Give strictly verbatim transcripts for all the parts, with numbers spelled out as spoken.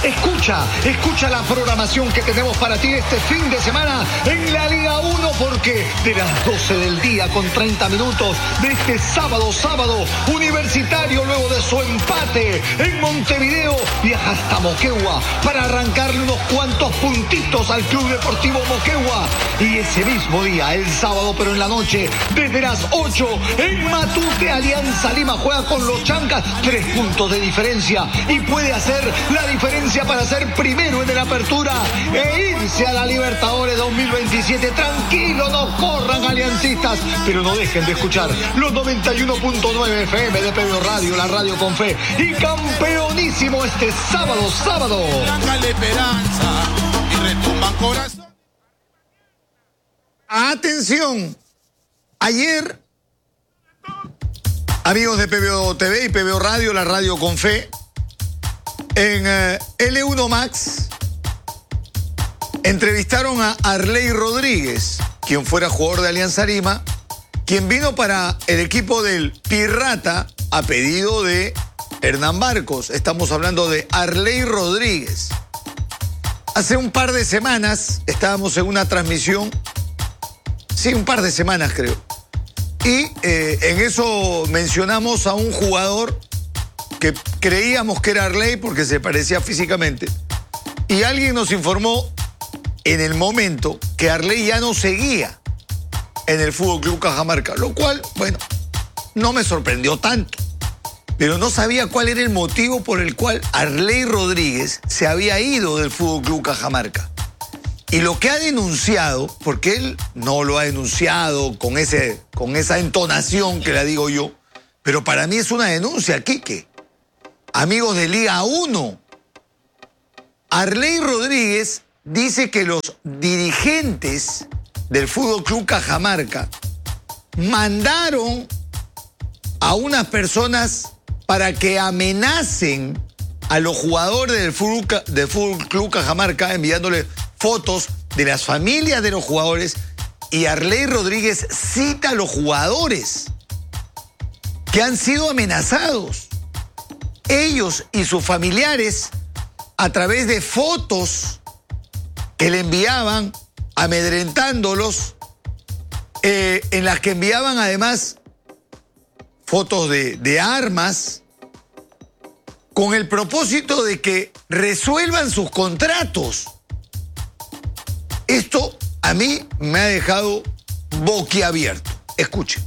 Escucha, escucha la programación que tenemos para ti este fin de semana en la Liga uno, porque de las doce del día con treinta minutos de este sábado, sábado, Universitario, luego de su empate en Montevideo, viaja hasta Moquegua para arrancarle unos cuantos puntitos al Club Deportivo Moquegua. Y ese mismo día, el sábado, pero en la noche, desde las ocho, en Matute, Alianza Lima juega con los Chancas, tres puntos de diferencia, y puede hacer la diferencia para ser primero en la apertura e irse a la Libertadores dos mil veintisiete. Tranquilo, no corran, aliancistas, pero no dejen de escuchar los noventa y uno punto nueve F M de P B O Radio, la radio con fe, y campeonísimo este sábado, sábado. Atención, ayer, amigos de P B O T V y P B O Radio, la radio con fe, en uh, L uno Max entrevistaron a Arley Rodríguez, quien fuera jugador de Alianza Lima, quien vino para el equipo del Pirrata a pedido de Hernán Barcos. Estamos hablando de Arley Rodríguez. Hace un par de semanas estábamos en una transmisión, sí, un par de semanas creo, y eh, en eso mencionamos a un jugador que creíamos que era Arley porque se parecía físicamente, y alguien nos informó en el momento que Arley ya no seguía en el Fútbol Club Cajamarca, lo cual, bueno, no me sorprendió tanto, pero no sabía cuál era el motivo por el cual Arley Rodríguez se había ido del Fútbol Club Cajamarca. Y lo que ha denunciado, porque él no lo ha denunciado con, ese, con esa entonación que la digo yo, pero para mí es una denuncia, Quique. Amigos de Liga uno, Arley Rodríguez dice que los dirigentes del Fútbol Club Cajamarca mandaron a unas personas para que amenacen a los jugadores del Fútbol, del Fútbol Club Cajamarca, enviándoles fotos de las familias de los jugadores, y Arley Rodríguez cita a los jugadores que han sido amenazados, ellos y sus familiares, a través de fotos que le enviaban, amedrentándolos, eh, en las que enviaban además fotos de, de armas, con el propósito de que resuelvan sus contratos. Esto a mí me ha dejado boquiabierto. Escuchen.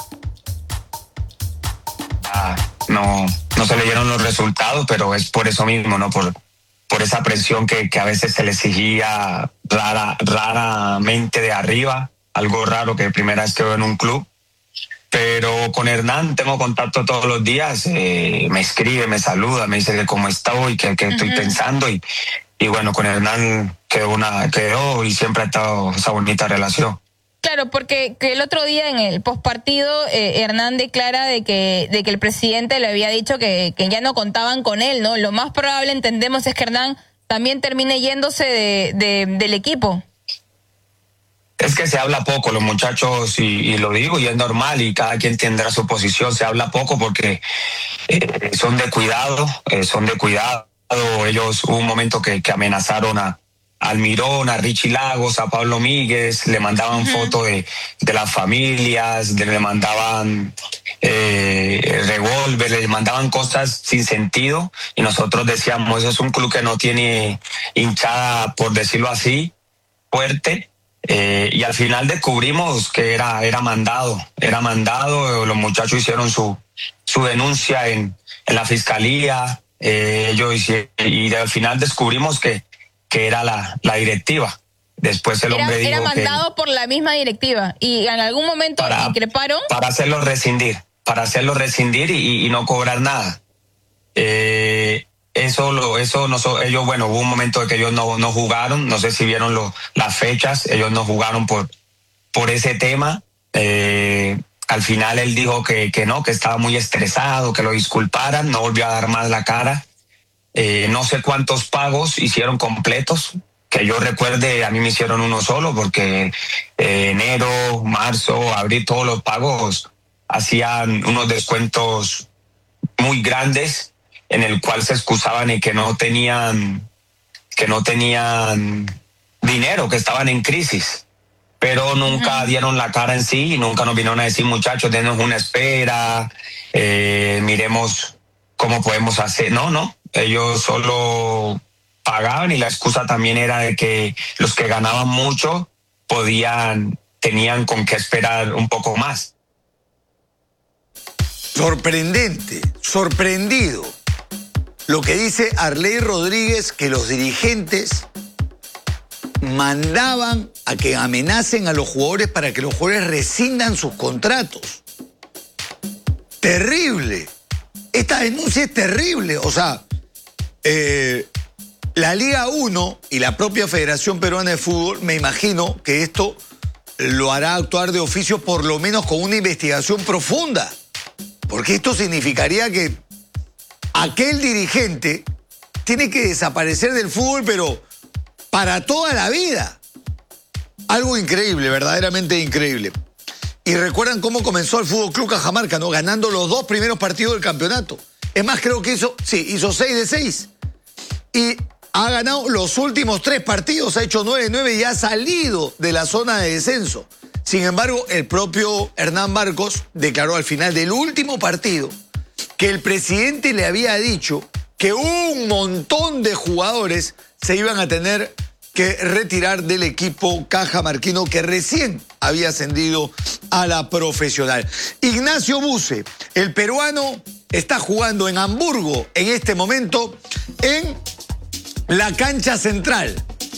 Ah, no, no se leyeron los resultados, pero es por eso mismo, ¿no? Por, por esa presión que, que a veces se le exigía rara, raramente de arriba, algo raro que primera vez que veo en un club. Pero con Hernán tengo contacto todos los días, eh, me escribe, me saluda, me dice que cómo estoy, que, que estoy uh-huh. pensando, y, y bueno, con Hernán quedó, una, quedó y siempre ha estado esa bonita relación. Claro, porque que el otro día en el postpartido eh, Hernán declara de que, de que el presidente le había dicho que, que ya no contaban con él, ¿no? Lo más probable, entendemos, es que Hernán también termine yéndose de, de, del equipo. Es que se habla poco, los muchachos, y, y lo digo, y es normal, y cada quien tendrá su posición, se habla poco porque eh, son de cuidado, eh, son de cuidado. Ellos hubo un momento que, que amenazaron a Almirón, a Richie Lagos, a Pablo Míguez, le mandaban uh-huh. fotos de, de las familias, le mandaban eh, revólver, le mandaban cosas sin sentido, y nosotros decíamos, eso es un club que no tiene hinchada, por decirlo así, fuerte. Eh, y al final descubrimos que era, era mandado, era mandado, los muchachos hicieron su, su denuncia en, en la fiscalía, eh, ellos hicieron, y al final descubrimos que, que era la, la directiva. Después el era, hombre dijo era mandado que, por la misma directiva, y en algún momento para, increparon para hacerlo rescindir, para hacerlo rescindir y, y no cobrar nada. Eh, Eso, lo, eso no, ellos, bueno, hubo un momento de que ellos no, no jugaron, no sé si vieron lo, las fechas, ellos no jugaron por, por ese tema. Eh, al final él dijo que, que no, que estaba muy estresado, que lo disculparan, no volvió a dar más la cara. Eh, no sé cuántos pagos hicieron completos, que yo recuerde, a mí me hicieron uno solo, porque eh, enero, marzo, abril, todos los pagos hacían unos descuentos muy grandes, en el cual se excusaban y que no tenían que no tenían dinero, que estaban en crisis, pero nunca dieron la cara en sí y nunca nos vinieron a decir, muchachos, denos una espera, eh, miremos cómo podemos hacer. No, no, ellos solo pagaban y la excusa también era de que los que ganaban mucho podían, tenían con qué esperar un poco más. Sorprendente, sorprendido lo que dice Arley Rodríguez, que los dirigentes mandaban a que amenacen a los jugadores para que los jugadores rescindan sus contratos. Terrible. Esta denuncia es terrible. O sea, eh, la Liga uno y la propia Federación Peruana de Fútbol, me imagino que esto lo hará actuar de oficio, por lo menos con una investigación profunda. Porque esto significaría que aquel dirigente tiene que desaparecer del fútbol, pero para toda la vida. Algo increíble, verdaderamente increíble. Y recuerdan cómo comenzó el Fútbol Club Cajamarca, ¿no? Ganando los dos primeros partidos del campeonato. Es más, creo que hizo, sí, hizo seis de seis. Y ha ganado los últimos tres partidos, ha hecho nueve de nueve y ha salido de la zona de descenso. Sin embargo, el propio Hernán Barcos declaró al final del último partido que el presidente le había dicho que un montón de jugadores se iban a tener que retirar del equipo cajamarquino que recién había ascendido a la profesional. Ignacio Buse, el peruano, está jugando en Hamburgo en este momento en la cancha central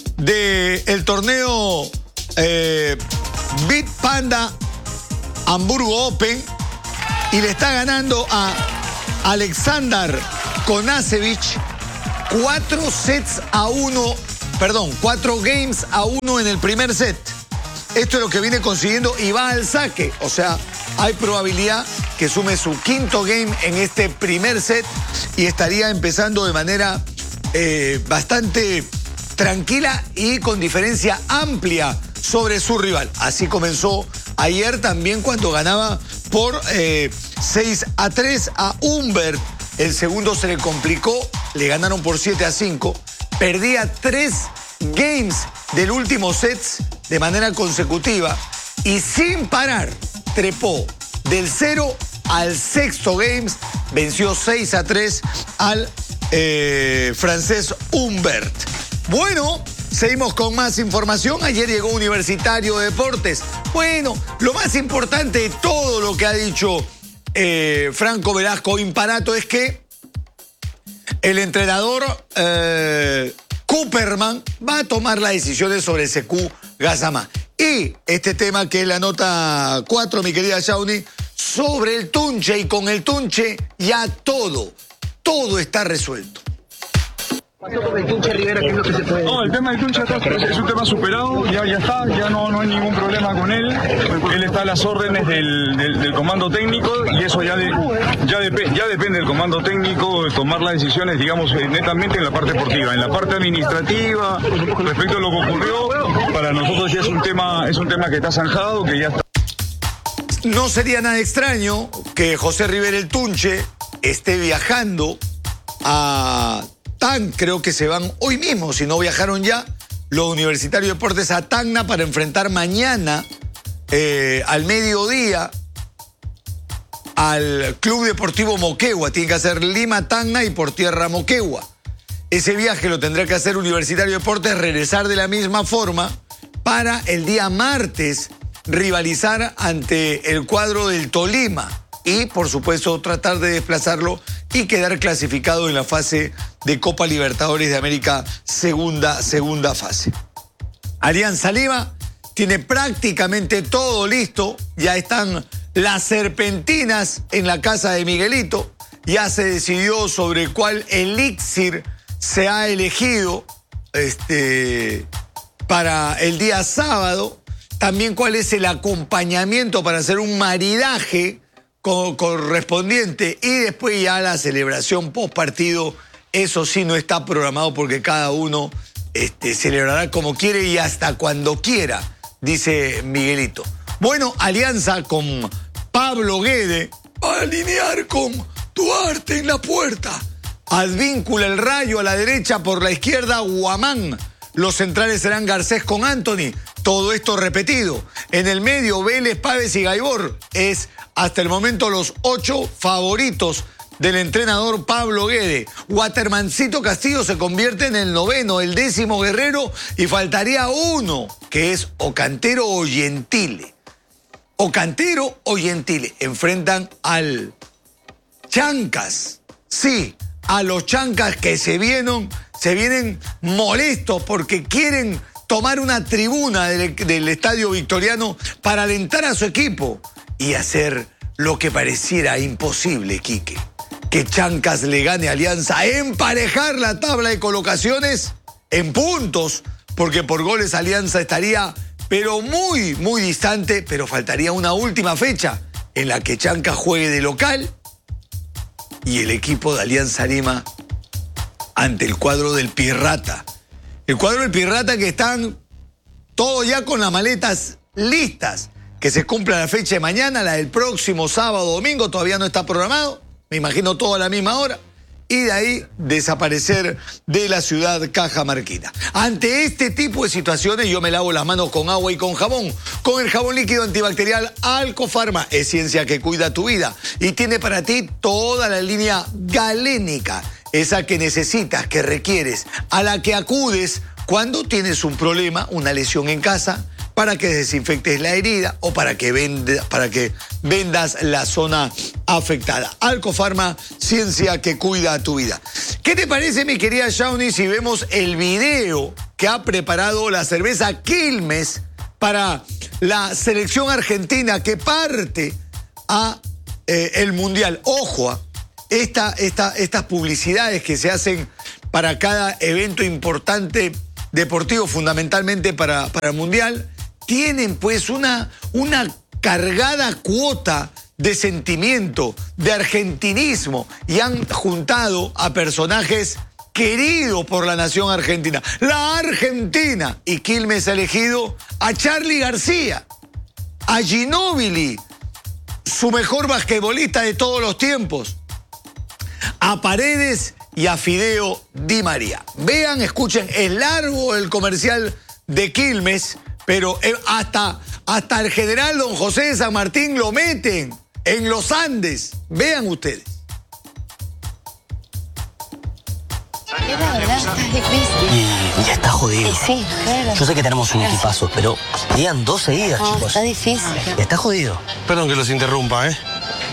del torneo eh, Big Panda Hamburgo Open y le está ganando a Alexander Konasevich cuatro sets a uno, perdón, cuatro games a uno en el primer set. Esto es lo que viene consiguiendo y va al saque. O sea, hay probabilidad que sume su quinto game en este primer set y estaría empezando de manera eh, bastante tranquila y con diferencia amplia sobre su rival. Así comenzó ayer también cuando ganaba por eh, seis a tres a Humbert. El segundo se le complicó, le ganaron por siete a cinco. Perdía tres games del último set de manera consecutiva y sin parar trepó del cero al sexto games. Venció seis a tres al eh, francés Humbert. Bueno, seguimos con más información. Ayer llegó Universitario de Deportes. Bueno, lo más importante de todo lo que ha dicho eh, Franco Velasco Imparato es que el entrenador eh, Cooperman va a tomar las decisiones sobre S Q Gazamá. Y este tema que es la nota cuatro, mi querida Shauni, sobre el Tunche, y con el Tunche ya todo, todo está resuelto. El Tunche Rivera, ¿qué es lo que se puede? No, el tema del Tunche está, es un tema superado, ya, ya está, ya no, no hay ningún problema con él. Él está a las órdenes del, del, del comando técnico y eso ya, de, ya, dep ya depende del comando técnico de tomar las decisiones, digamos, netamente en la parte deportiva. En la parte administrativa, respecto a lo que ocurrió, para nosotros ya es un tema, es un tema que está zanjado, que ya está. No sería nada extraño que José Rivera el Tunche esté viajando a Tan, creo que se van hoy mismo, si no viajaron ya, los Universitarios de Deportes a Tacna para enfrentar mañana eh, al mediodía al Club Deportivo Moquegua. Tiene que hacer Lima, Tacna y por tierra Moquegua. Ese viaje lo tendrá que hacer Universitario de Deportes, regresar de la misma forma para el día martes rivalizar ante el cuadro del Tolima y, por supuesto, tratar de desplazarlo y quedar clasificado en la fase de Copa Libertadores de América, segunda, segunda fase. Alianza Lima tiene prácticamente todo listo, ya están las serpentinas en la casa de Miguelito, ya se decidió sobre cuál elixir se ha elegido este, para el día sábado, también cuál es el acompañamiento para hacer un maridaje correspondiente y después ya la celebración post partido. Eso sí no está programado porque cada uno este, celebrará como quiere y hasta cuando quiera, dice Miguelito. Bueno, Alianza con Pablo Guede va a alinear con Duarte en la puerta. Advíncula el Rayo, a la derecha, por la izquierda Guamán. Los centrales serán Garcés con Anthony. Todo esto repetido. En el medio, Vélez, Pávez y Gaibor. Es hasta el momento los ocho favoritos del entrenador Pablo Guede. Watermancito Castillo se convierte en el noveno, el décimo Guerrero, y faltaría uno, que es o Cantero o Gentile. O Cantero o Gentile enfrentan al Chancas. Sí, a los Chancas que se vienen, se vienen molestos porque quieren tomar una tribuna del, del Estadio Victoriano para alentar a su equipo y hacer lo que pareciera imposible, Quique. Que Chancas le gane a Alianza, emparejar la tabla de colocaciones en puntos, porque por goles Alianza estaría, pero muy, muy distante, pero faltaría una última fecha en la que Chancas juegue de local y el equipo de Alianza Lima ante el cuadro del Pirrata. El cuadro del Pirrata que están todos ya con las maletas listas, que se cumpla la fecha de mañana, la del próximo sábado, domingo, todavía no está programado, me imagino todo a la misma hora, y de ahí desaparecer de la ciudad cajamarquina. Ante este tipo de situaciones yo me lavo las manos con agua y con jabón, con el jabón líquido antibacterial Alcofarma, es ciencia que cuida tu vida y tiene para ti toda la línea galénica, esa que necesitas, que requieres, a la que acudes cuando tienes un problema, una lesión en casa, para que desinfectes la herida o para que, venda, para que vendas la zona afectada. Alcofarma, ciencia que cuida tu vida. ¿Qué te parece, mi querida Shawnee, si vemos el video que ha preparado la cerveza Quilmes para la selección argentina que parte a eh, el Mundial? Ojo, a esta, esta, estas publicidades que se hacen para cada evento importante deportivo, fundamentalmente para, para el Mundial, tienen pues una, una cargada cuota de sentimiento, de argentinismo, y han juntado a personajes queridos por la nación argentina. La Argentina. Y Quilmes ha elegido a Charly García, a Ginóbili, su mejor basquetbolista de todos los tiempos, a Paredes y a Fideo Di María. Vean, escuchen, es largo el comercial de Quilmes, pero hasta, hasta el general don José de San Martín lo meten en los Andes. Vean ustedes. La verdad está difícil. Y ya está jodido. Y sí, claro. Yo sé que tenemos un equipazo, pero llegan dos seguidas, No, chicos. está difícil. Está jodido. Perdón que los interrumpa, ¿eh?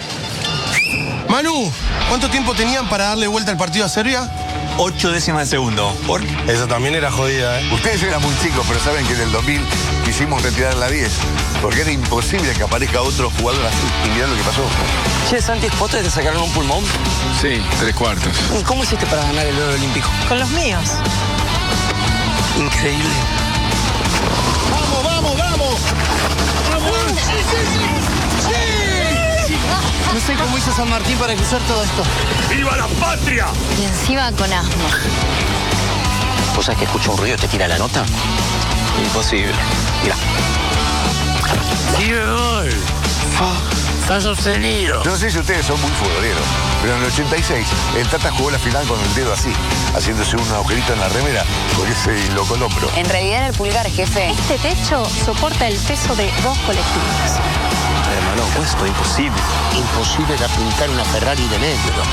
Manu, ¿cuánto tiempo tenían para darle vuelta al partido a Serbia? Ocho décimas de segundo. ¿Por? Eso también era jodida, ¿eh? Ustedes eran muy chicos, pero saben que en el dos mil quisimos retirar la diez, porque era imposible que aparezca otro jugador así. Y mirá lo que pasó. Che, Santi, ¿vos te sacaron un pulmón? Sí, tres cuartos. ¿Y cómo hiciste para ganar el oro olímpico? Con los míos. Increíble. ¡Vamos, vamos, vamos! ¡Vamos! ¡Sí, sí, sí! ¡Sí! No sé cómo hizo San Martín para cruzar todo esto. ¡Viva la patria! Y encima con asma. ¿Vos sabés que escucho un ruido y te tira la nota? Imposible. Mira. ¡Sí, gol! Está sostenido. Yo no sé si ustedes son muy futboleros, pero en el ochenta y seis el Tata jugó la final con el dedo así, haciéndose un agujerito en la remera porque se loco el hombro. En realidad era el pulgar, jefe. Este techo soporta el peso de dos colectivos. Hermano, puesto, imposible. Imposible era pintar una Ferrari de negro.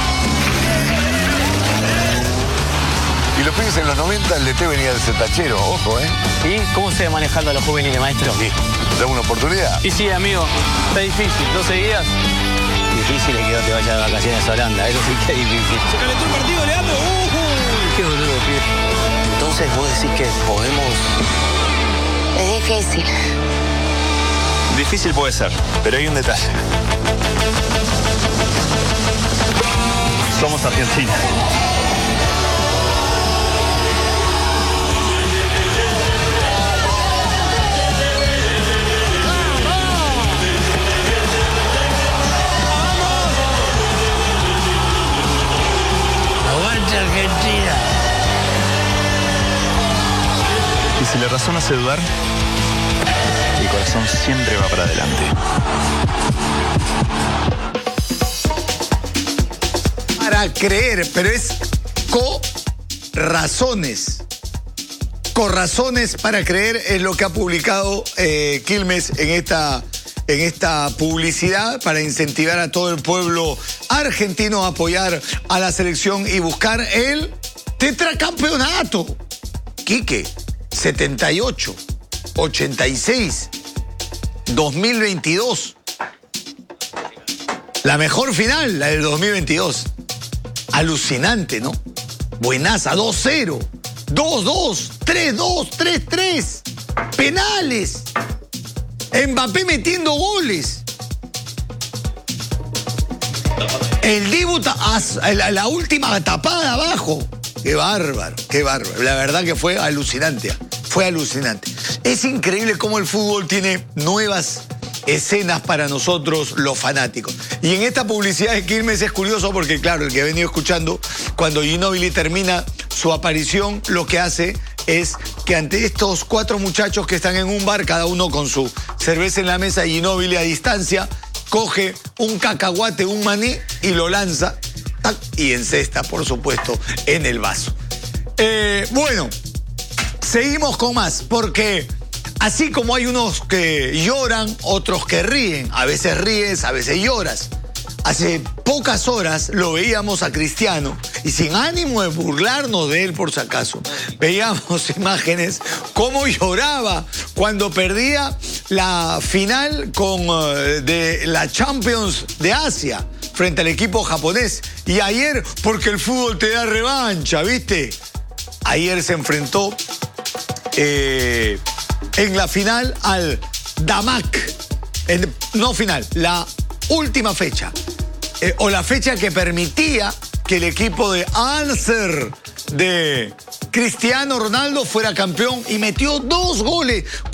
Y los pibes en los noventa, el D T venía del Setachero, ojo, ¿eh? ¿Y cómo se va manejando a los juveniles, maestro? Sí, dame una oportunidad. Y sí, amigo, está difícil. ¿Dos seguidas? Difícil es que no te vayas de vacaciones a Holanda, eso sí que es difícil. Se calentó el partido, Leandro. Uh, ¡Qué boludo, pibe! Entonces vos decís que podemos... Es difícil. Difícil puede ser, pero hay un detalle. Somos Argentina. Argentina. Y si la razón hace dudar, el corazón siempre va para adelante. para creer, pero es co-razones. Con-razones para creer es lo que ha publicado eh, Quilmes en esta, en esta publicidad para incentivar a todo el pueblo argentino a apoyar a la selección y buscar el tetracampeonato. Quique, setenta y ocho, ochenta y seis, dos mil veintidós. La mejor final, la del dos mil veintidós. Alucinante, ¿no? Buenaza, dos cero. dos dos, tres dos, tres tres, penales, Mbappé metiendo goles. El Dibu, la, la última tapada abajo. Qué bárbaro, qué bárbaro. La verdad que fue alucinante, fue alucinante. Es increíble cómo el fútbol tiene nuevas escenas para nosotros los fanáticos. Y en esta publicidad de Quilmes es curioso porque, claro, el que ha venido escuchando, cuando Ginóbili termina su aparición, lo que hace es que ante estos cuatro muchachos que están en un bar, cada uno con su cerveza en la mesa, Ginóbili a distancia, coge un cacahuate, un maní y lo lanza, ¡tac!, y encesta, por supuesto, en el vaso. Eh, bueno, seguimos con más, porque así como hay unos que lloran, otros que ríen. A veces ríes, a veces lloras. Hace pocas horas lo veíamos a Cristiano, y sin ánimo de burlarnos de él por si acaso, veíamos imágenes cómo lloraba cuando perdía la final con, uh, de la Champions de Asia frente al equipo japonés. Y ayer, porque el fútbol te da revancha, ¿viste? Ayer se enfrentó eh, en la final al Damac. En, no final, la última fecha. Eh, o la fecha que permitía que el equipo de Al-Nassr de Cristiano Ronaldo fuera campeón y metió dos goles.